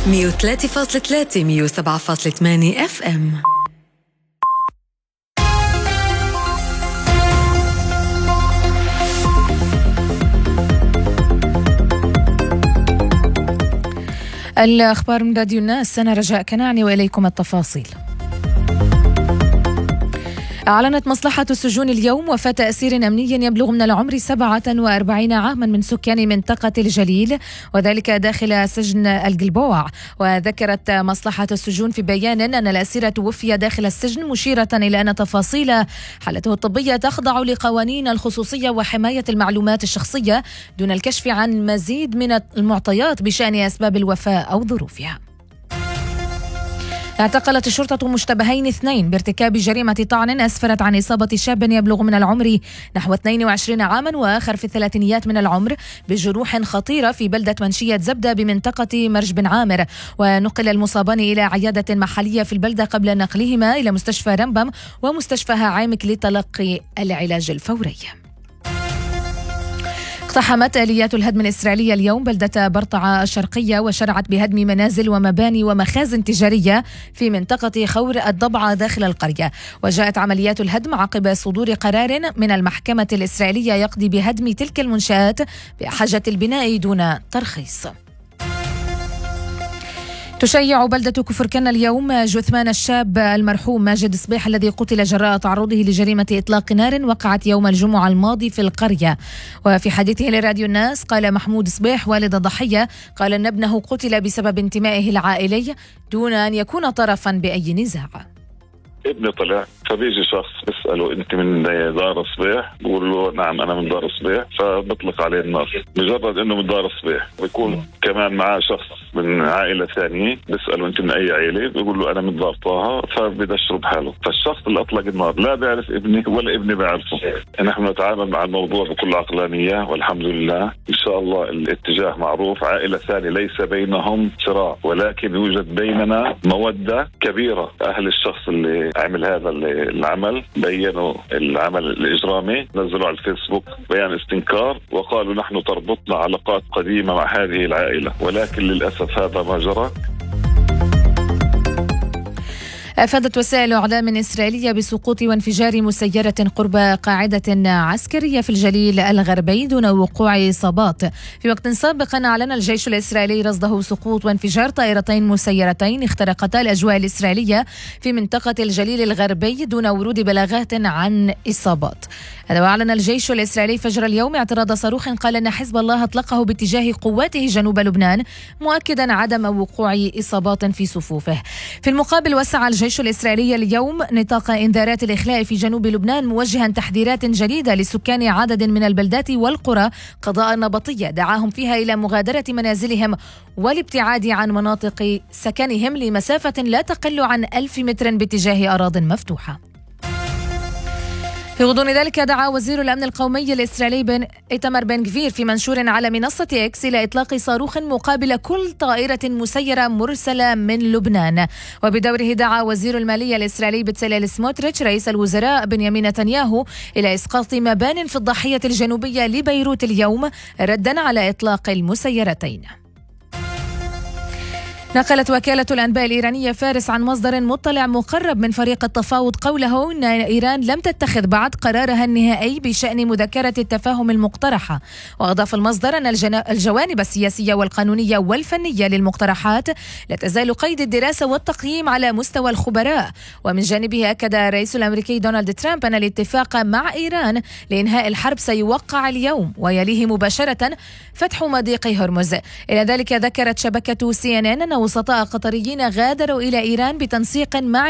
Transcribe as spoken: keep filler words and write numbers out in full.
مية وثلاثة فاصلة ثلاثة مية وسبعة فاصلة ثمانية اف ام. الأخبار من راديو الناس، أنا رجاء كنعني وإليكم التفاصيل. أعلنت مصلحة السجون اليوم وفاة أسير أمني يبلغ من العمر سبعة وأربعين عاما من سكان منطقة الجليل، وذلك داخل سجن القلبوع. وذكرت مصلحة السجون في بيان أن الأسير توفي داخل السجن، مشيرة إلى أن تفاصيل حالته الطبية تخضع لقوانين الخصوصية وحماية المعلومات الشخصية دون الكشف عن مزيد من المعطيات بشأن أسباب الوفاة أو ظروفها. اعتقلت الشرطة مشتبهين اثنين بارتكاب جريمة طعن أسفرت عن إصابة شاب يبلغ من العمر نحو اثنين وعشرين عاما وآخر في الثلاثينيات من العمر بجروح خطيرة في بلدة منشية زبدة بمنطقة مرج بن عامر. ونقل المصابان إلى عيادة محلية في البلدة قبل نقلهما إلى مستشفى رمبم ومستشفى عامك لتلقي العلاج الفوري. اقتحمت آليات الهدم الإسرائيلية اليوم بلدة برطعة الشرقية وشرعت بهدم منازل ومباني ومخازن تجارية في منطقة خور الضبعة داخل القرية. وجاءت عمليات الهدم عقب صدور قرار من المحكمة الإسرائيلية يقضي بهدم تلك المنشآت بحجة البناء دون ترخيص. تشيع بلدة كفر كنا اليوم جثمان الشاب المرحوم ماجد صبيح الذي قتل جراء تعرضه لجريمة إطلاق نار وقعت يوم الجمعة الماضي في القرية. وفي حديثه لراديو الناس قال محمود صبيح والد الضحية قال أن ابنه قتل بسبب انتمائه العائلي دون أن يكون طرفا بأي نزاع. ابني طلع فبيجي شخص بيسأله انت من دار صبيح، بقول له نعم انا من دار صبيح، فبطلق عليه النار مجرد انه من دار صبيح. بيكون كمان معاه شخص من عائلة ثانية بيسأله انت من اي عائلة، بيقول له انا من دار طه، فبدشره بحاله. فالشخص اللي اطلق النار لا بيعرف ابني ولا ابني بيعرفه. نحن نتعامل مع الموضوع بكل عقلانية والحمد لله ان شاء الله الاتجاه معروف. عائلة ثانية ليس بينهم صراع ولكن يوجد بيننا مودة كبيرة. اهل الشخص اللي عمل هذا العمل بينوا العمل الإجرامي، نزلوا على الفيسبوك بيان استنكار وقالوا نحن تربطنا علاقات قديمة مع هذه العائلة، ولكن للأسف هذا ما جرى. أفادت وسائل إعلام إسرائيلية بسقوط وانفجار مسيرة قرب قاعدة عسكرية في الجليل الغربي دون وقوع إصابات. في وقت سابق أعلن الجيش الإسرائيلي رصده سقوط وانفجار طائرتين مسيرتين اخترقتا الأجواء الإسرائيلية في منطقة الجليل الغربي دون ورود بلاغات عن إصابات. هذا وأعلن الجيش الإسرائيلي فجر اليوم اعتراض صاروخ قال أن حزب الله أطلقه باتجاه قواته جنوب لبنان، مؤكدا عدم وقوع إصابات في صفوفه. في المقابل وسع الجيش الإسرائيلي اليوم نطاق إنذارات الإخلاء في جنوب لبنان، موجها تحذيرات جديدة لسكان عدد من البلدات والقرى قضاء نبطية دعاهم فيها إلى مغادرة منازلهم والابتعاد عن مناطق سكنهم لمسافة لا تقل عن ألف متر باتجاه أراضٍ مفتوحة. في غضون ذلك دعا وزير الأمن القومي الإسرائيلي بن إيتمار بن غفير في منشور على منصة إكس إلى إطلاق صاروخ مقابل كل طائرة مسيرة مرسلة من لبنان. وبدوره دعا وزير المالية الإسرائيلي بتساليل سموتريتش رئيس الوزراء بنيامين نتنياهو إلى إسقاط مبان في الضاحية الجنوبية لبيروت اليوم ردا على إطلاق المسيرتين. نقلت وكالة الأنباء الإيرانية فارس عن مصدر مطلع مقرب من فريق التفاوض قوله أن إيران لم تتخذ بعد قرارها النهائي بشأن مذكرة التفاهم المقترحة. وأضاف المصدر أن الجوانب السياسية والقانونية والفنية للمقترحات لا تزال قيد الدراسة والتقييم على مستوى الخبراء. ومن جانبه أكد الرئيس الأمريكي دونالد ترامب أن الاتفاق مع إيران لإنهاء الحرب سيوقع اليوم ويليه مباشرة فتح مضيق هرمز. إلى ذلك ذكرت شبكة سي إن إن أن وسطاء قطريين غادروا إلى إيران بتنسيق مع